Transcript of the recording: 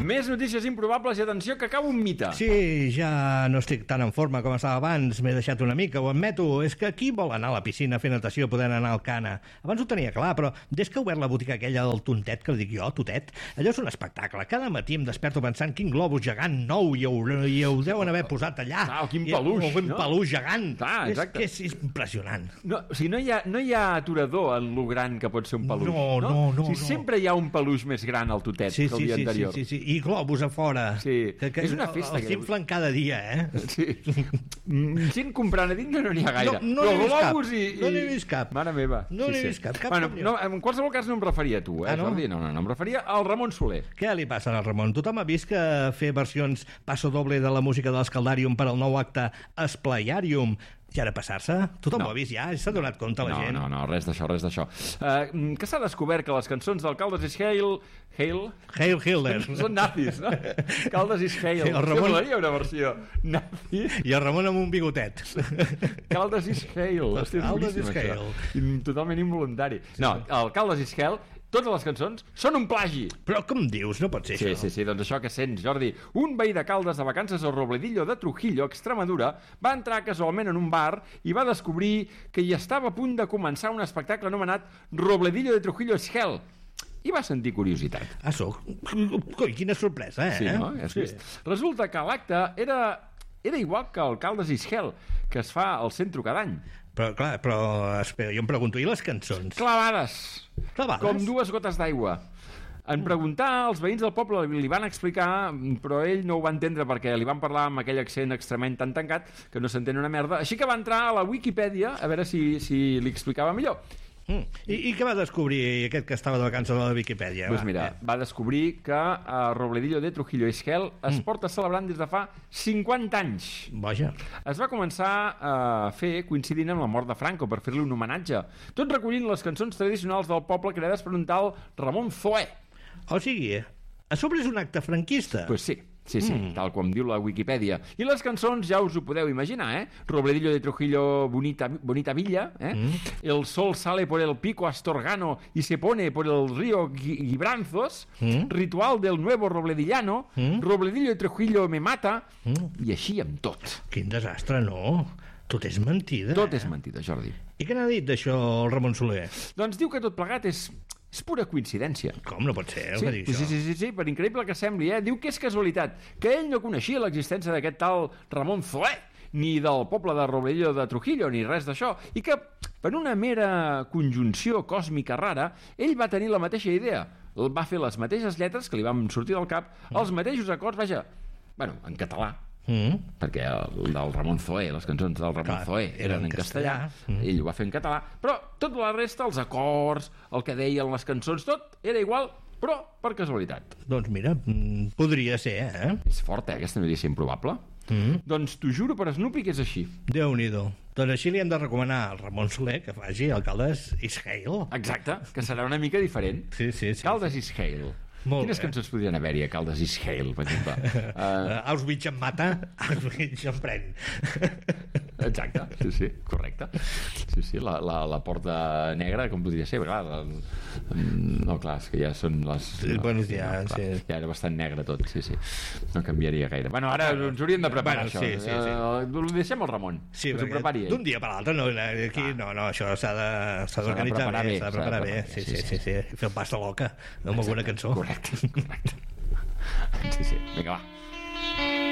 Més notícies improbables i atenció, que acaba un mite. Sí, ja no estic tan en forma com estava abans, m'he deixat una mica, ho admeto. És que qui vol anar a la piscina a fer natació podent anar al Cana? Abans ho tenia clar, però des que ha obert la botiga aquella del tontet, que li dic jo, totet, allò és un espectacle. Cada matí em desperto pensant quin globus gegant nou i ho deuen haver posat allà. Quin peluix, un peluix gegant. Exacte. És impressionant. No, o sigui, no hi ha aturador en lo gran que pot ser un peluix. No. Sempre hi ha un peluix més gran al totet que el dia anterior. Sí. I globus a fora. Sí, que és una festa. Els inflen cada dia, Sí. Gent comprant a dintre no n'hi ha gaire. No n'he vist cap. Mare meva. No n'he vist cap. Bueno, en qualsevol cas no em referia a tu, Jordi? No, em referia al Ramon Soler. Què li passa al Ramon? Tothom ha vist que fer versions passo doble de la música de l'Escaldarium per al nou acte Esplayarium ja era passar-se? Tothom ho ha vist ja? S'ha donat compte la gent? No, res d'això. Que s'ha descobert que les cançons del Caldes is Hail Hitler són nazis, no? Caldes is Hail. El Ramon... Molaria una versió nazi. I el Ramon amb un bigotet. Caldes is Hail. Caldes is Hail. Totalment involuntari. No, el Caldes is Hail, totes les cançons són un plagi. Però com dius? No pot ser això. Sí, doncs això que sents, Jordi. Un veí de Caldes de vacances al Robledillo de Trujillo, Extremadura, va entrar casualment en un bar i va descobrir que hi estava a punt de començar un espectacle anomenat Robledillo de Trujillo is Hell. I va sentir curiositat. Coi, quina sorpresa, Sí, no? Resulta que l'acte era igual que el Caldes is Hell, que es fa al centre cada any. Però espera, jo em pregunto, i les cançons? Clavades. Com dues gotes d'aigua. En preguntar, els veïns del poble li van explicar, però ell no ho va entendre perquè li van parlar amb aquell accent extremament tan tancat que no s'entén una merda, així que va entrar a la Wikipedia a veure si li explicava millor. I què va descobrir aquest que estava de vacances a la Wikipedia? Doncs mira, va descobrir que a Robledillo de Trujillo is Hell es porta celebrant des de fa 50 anys. Vaja. Es va començar a fer coincidint amb la mort de Franco per fer-li un homenatge, tot recollint les cançons tradicionals del poble creades per un tal Ramon Zoé. O sigui, a sobre és un acte franquista. Pues sí, tal com diu la Wikipedia. I les cançons ja us ho podeu imaginar, Robledillo de Trujillo, bonita villa, El sol sale por el pico Astorgano y se pone por el río Gibranzos, Ritual del nuevo robledillano, Robledillo de Trujillo me mata, i així amb tot. Quin desastre, no? Tot és mentida. Tot és mentida, Jordi. I què n'ha dit d'això el Ramon Soler? Doncs diu que tot plegat és pura coincidència. Com no pot ser, que diu això? Sí, per increïble que sembli, diu que és casualitat, que ell no coneixia l'existència d'aquest tal Ramon Zoé, ni del poble de Robledillo de Trujillo, ni res d'això, i que, per una mera conjunció còsmica rara, ell va tenir la mateixa idea. Va fer les mateixes lletres que li van sortir del cap, els mateixos acords, en català, perquè el del Ramon Zoé, les cançons del Ramon Zoé eren en castellà, ell ho va fer en català, però tota la resta, els acords, el que deien les cançons, tot era igual, però per casualitat. Doncs mira, podria ser, És fort, aquesta notícia improbable. Doncs t'ho juro per Snoopy que és així. Déu-n'hi-do. Doncs així li hem de recomanar al Ramon Soler que faci el Caldes is Hail. Exacte, que serà una mica diferent. Sí. Caldes is Hail. Quines cançons podrien haver-hi a Caldes is Hail, per exemple? Auschwitz em mata, Auschwitz em pren. Exacte, sí, correcte. Sí, la porta negra, com podria ser? Clar, no, clar, és que ja són les... Ja era bastant negre tot, sí. No canviaria gaire. Bueno, ara ens hauríem de preparar això. Sí. Ho deixem al Ramon, que s'ho prepari ell. D'un dia per l'altre, no, això s'ha d'organitzar bé, s'ha de preparar bé. Sí. Fer el pas de l'oca amb alguna cançó. Correcte. Sí. Vinga, va.